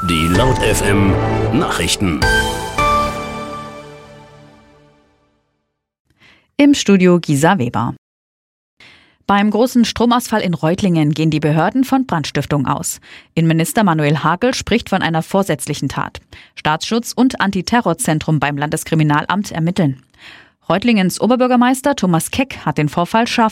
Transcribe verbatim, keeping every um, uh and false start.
Die Laut F M Nachrichten. Im Studio Gisa Weber. Beim großen Stromausfall in Reutlingen gehen die Behörden von Brandstiftung aus. Innenminister Manuel Hagel spricht von einer vorsätzlichen Tat. Staatsschutz und Antiterrorzentrum beim Landeskriminalamt ermitteln. Reutlingens Oberbürgermeister Thomas Keck hat den Vorfall scharf